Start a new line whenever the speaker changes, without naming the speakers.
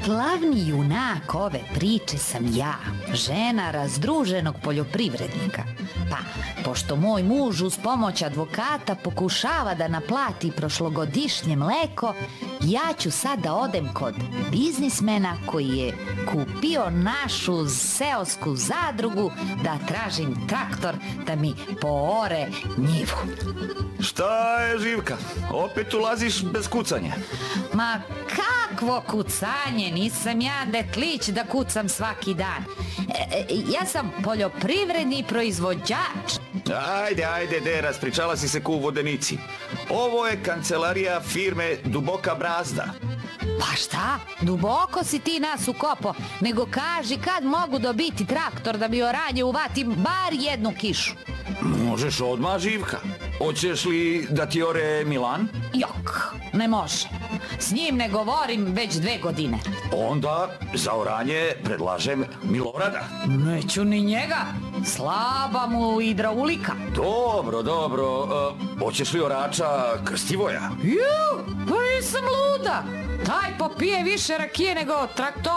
Glavni junak ove priče sam ja, žena razdruženog poljoprivrednika. Pa, pošto moj muž uz pomoć advokata pokušava da naplati prošlogodišnje mleko, ja ću sad da odem kod biznismena koji je kupio našu seosku zadrugu da tražim traktor da mi poore njivu.
Šta je, Živka? Opet ulaziš bez kucanja?
Ma kakvo kucanje, nisam ja detlić da kucam svaki dan. Ja sam poljoprivredni proizvođač.
Ajde, Dera, raspričala si se ku vodenici. Ovo je kancelarija firme Duboka Brazda.
Pa šta? Duboko si ti nas ukopo, nego kaži kad mogu dobiti traktor da mi oranje uvati bar jednu kišu.
Možeš odmah, Živka. Hoćeš li da ti ore Milan?
Jok, ne može. S njim ne govorim već 2 godine.
Onda za oranje predlažem Milorada.
Neću ni njega. Slaba mu hidraulika.
Dobro. Hoćeš li orača Krstivoja?
Ju, pa nisam luda. Taj popije više rakije nego traktor.